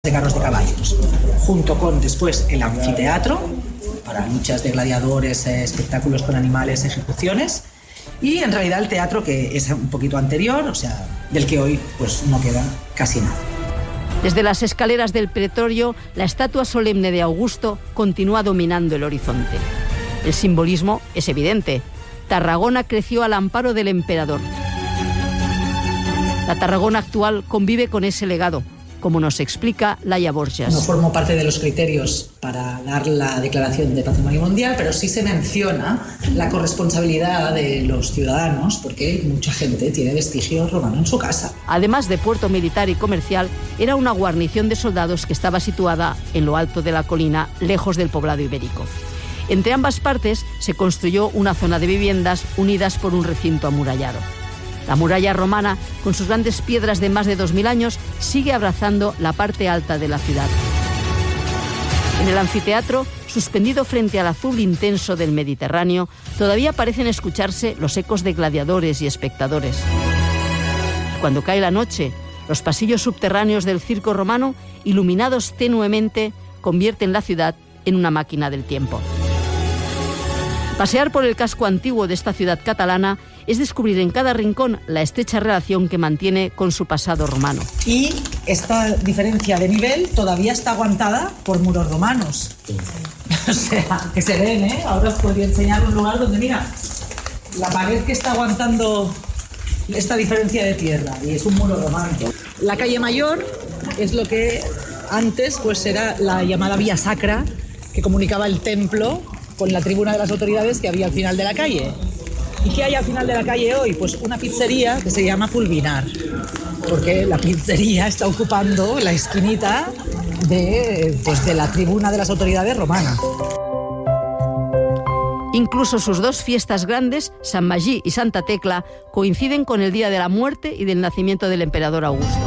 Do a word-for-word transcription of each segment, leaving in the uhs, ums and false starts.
de carros de caballos, junto con después el anfiteatro para luchas de gladiadores, eh, espectáculos con animales, ejecuciones, y en realidad el teatro, que es un poquito anterior, o sea, del que hoy pues no queda casi nada. Desde las escaleras del Pretorio, la estatua solemne de Augusto continúa dominando el horizonte. El simbolismo es evidente. Tarragona creció al amparo del emperador. La Tarragona actual convive con ese legado, como nos explica Laia Borges. No formó parte de los criterios para dar la declaración de Patrimonio Mundial, pero sí se menciona la corresponsabilidad de los ciudadanos, porque mucha gente tiene vestigio romano en su casa. Además de puerto militar y comercial, era una guarnición de soldados que estaba situada en lo alto de la colina, lejos del poblado ibérico. Entre ambas partes se construyó una zona de viviendas unidas por un recinto amurallado. La muralla romana, con sus grandes piedras de más de dos mil años, sigue abrazando la parte alta de la ciudad. En el anfiteatro, suspendido frente al azul intenso del Mediterráneo, todavía parecen escucharse los ecos de gladiadores y espectadores. Cuando cae la noche, los pasillos subterráneos del circo romano, iluminados tenuemente, convierten la ciudad en una máquina del tiempo. Pasear por el casco antiguo de esta ciudad catalana es descubrir en cada rincón la estrecha relación que mantiene con su pasado romano. Y esta diferencia de nivel todavía está aguantada por muros romanos. O sea, que se ven, ¿eh? Ahora os podría enseñar un lugar donde, mira, la pared que está aguantando esta diferencia de tierra, y es un muro romano. La calle Mayor es lo que antes pues era la llamada Vía Sacra, que comunicaba el templo con la tribuna de las autoridades que había al final de la calle. ¿Y qué hay al final de la calle hoy? Pues una pizzería que se llama Fulvinar, porque la pizzería está ocupando la esquinita de, pues, de la tribuna de las autoridades romanas. Incluso sus dos fiestas grandes, San Magí y Santa Tecla, coinciden con el día de la muerte y del nacimiento del emperador Augusto.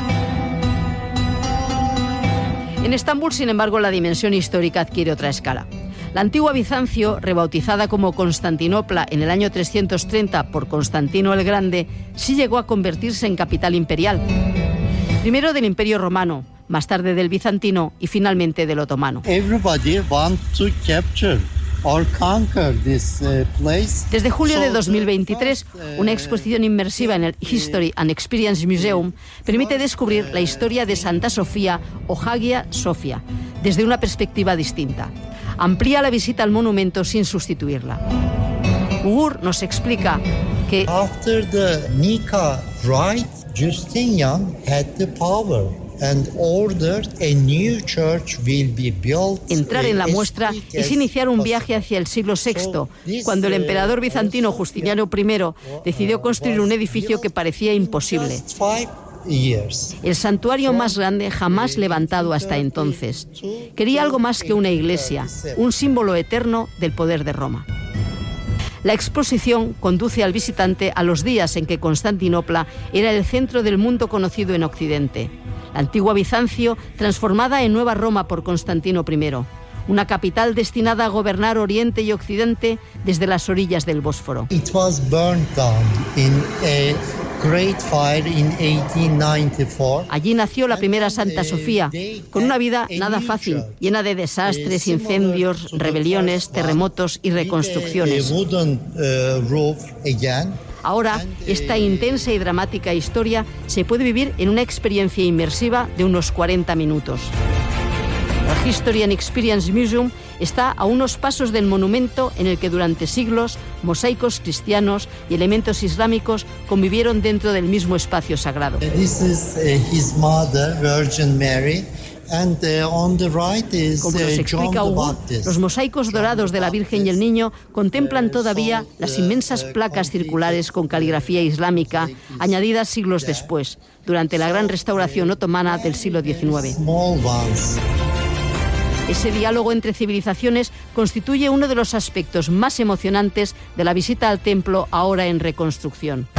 En Estambul, sin embargo, la dimensión histórica adquiere otra escala. La antigua Bizancio, rebautizada como Constantinopla en el año trescientos treinta por Constantino el Grande, sí llegó a convertirse en capital imperial. Primero del Imperio Romano, más tarde del Bizantino y finalmente del Otomano. Everybody wants to capture or conquer this place. Desde julio de dos mil veintitrés, una exposición inmersiva en el History and Experience Museum permite descubrir la historia de Santa Sofía o Hagia Sophia desde una perspectiva distinta. Amplía la visita al monumento sin sustituirla. Ugur nos explica que After the Nika rite, Justinian had the power and ordered a new church will be built. Entrar en la muestra es iniciar un viaje hacia el siglo sexto, cuando el emperador bizantino Justiniano primero decidió construir un edificio que parecía imposible. El santuario más grande jamás levantado hasta entonces. Quería algo más que una iglesia, un símbolo eterno del poder de Roma. La exposición conduce al visitante a los días en que Constantinopla era el centro del mundo conocido en Occidente. La antigua Bizancio, transformada en Nueva Roma por Constantino primero. Una capital destinada a gobernar Oriente y Occidente desde las orillas del Bósforo. It was burned down in a great fire in eighteen ninety-four. Allí nació la primera Santa Sofía, con una vida nada fácil, llena de desastres, incendios, rebeliones, terremotos y reconstrucciones. Ahora, esta intensa y dramática historia se puede vivir en una experiencia inmersiva de unos cuarenta minutos. El History and Experience Museum está a unos pasos del monumento en el que durante siglos mosaicos cristianos y elementos islámicos convivieron dentro del mismo espacio sagrado. This is uh, his mother, Virgin Mary, and uh, on the right is Como nos uh, John explica the Hugo, Baptist. los mosaicos dorados de la Virgen y el Niño contemplan todavía las inmensas placas circulares con caligrafía islámica añadidas siglos después, durante la gran restauración otomana del siglo diecinueve. Small ones. Ese diálogo entre civilizaciones constituye uno de los aspectos más emocionantes de la visita al templo ahora en reconstrucción.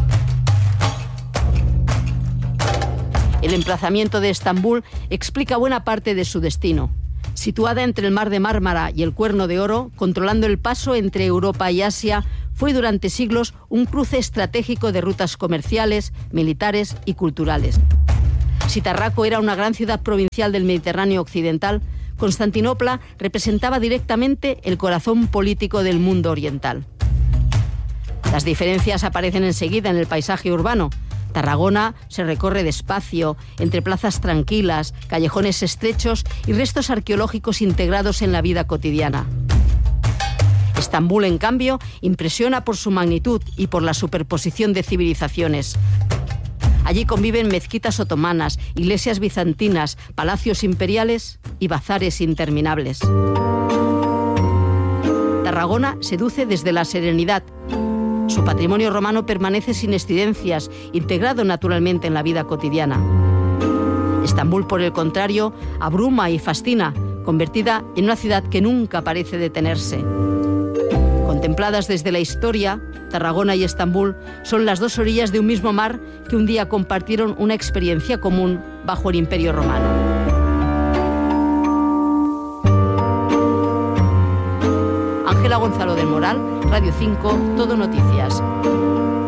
El emplazamiento de Estambul explica buena parte de su destino. Situada entre el Mar de Mármara y el Cuerno de Oro, controlando el paso entre Europa y Asia, fue durante siglos un cruce estratégico de rutas comerciales, militares y culturales. Si Tarraco era una gran ciudad provincial del Mediterráneo occidental, Constantinopla representaba directamente el corazón político del mundo oriental. Las diferencias aparecen enseguida en el paisaje urbano. Tarragona se recorre despacio, entre plazas tranquilas, callejones estrechos y restos arqueológicos integrados en la vida cotidiana. Estambul, en cambio, impresiona por su magnitud y por la superposición de civilizaciones. Allí conviven mezquitas otomanas, iglesias bizantinas, palacios imperiales y bazares interminables. Tarragona seduce desde la serenidad. Su patrimonio romano permanece sin excedencias, integrado naturalmente en la vida cotidiana. Estambul, por el contrario, abruma y fascina, convertida en una ciudad que nunca parece detenerse. Contempladas desde la historia, Tarragona y Estambul son las dos orillas de un mismo mar que un día compartieron una experiencia común bajo el Imperio Romano. Ángela Gonzalo del Moral, Radio cinco, Todo Noticias.